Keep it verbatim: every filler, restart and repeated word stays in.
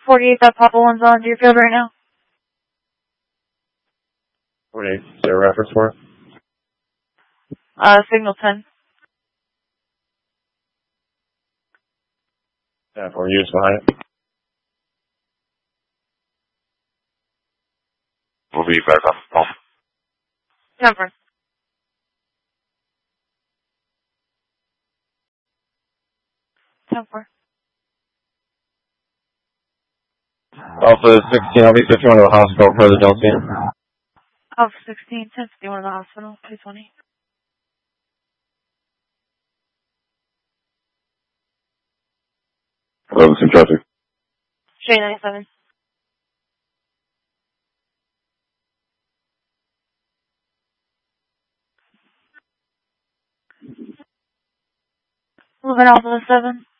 forty-eight, that Papa one's on Deerfield right now. forty-eight, is there a reference for it? Uh, signal ten. Yeah, for use behind it. We'll be back off the phone. Temper. Temper. Alpha sixteen, I'll be fifty-one to the hospital for the Delta. Alpha sixteen, ten fifty-one in the hospital, two twenty. Hello, this is traffic. J ninety-seven. Moving Alpha seven.